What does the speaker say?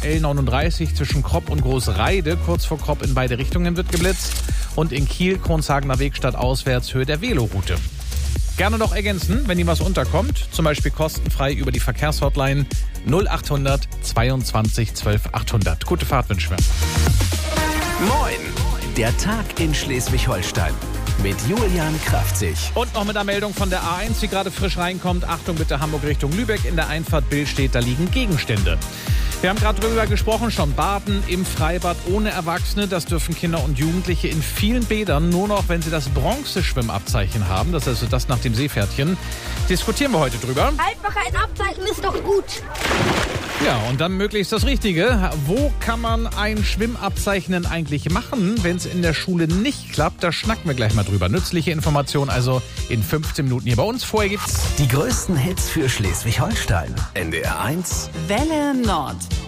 L39 zwischen Kropp und Großreide. Kurz vor Kropp in beide Richtungen wird geblitzt. Und in Kiel, Kronshagener Weg stadtauswärts, Höhe der Veloroute. Gerne noch ergänzen, wenn Ihnen was unterkommt. Zum Beispiel kostenfrei über die Verkehrshotline 0800 22 12 800. Gute Fahrt wünschen wir. Moin, der Tag in Schleswig-Holstein mit Julian Kraftzig. Und noch mit einer Meldung von der A1, die gerade frisch reinkommt. Achtung bitte, Hamburg Richtung Lübeck. In der Einfahrt Billstedt, da liegen Gegenstände. Wir haben gerade drüber gesprochen, schon baden im Freibad ohne Erwachsene. Das dürfen Kinder und Jugendliche in vielen Bädern nur noch, wenn sie das Bronzeschwimmabzeichen haben. Das ist also das nach dem Seepferdchen. Diskutieren wir heute drüber. Einfach ein Abzeichen ist doch gut. Ja, und dann möglichst das Richtige. Wo kann man ein Schwimmabzeichen denn eigentlich machen, wenn es in der Schule nicht klappt? Da schnacken wir gleich mal drüber. Nützliche Information also in 15 Minuten hier bei uns. Vorher gibt's Die größten Hits für Schleswig-Holstein. NDR 1. Welle Nord.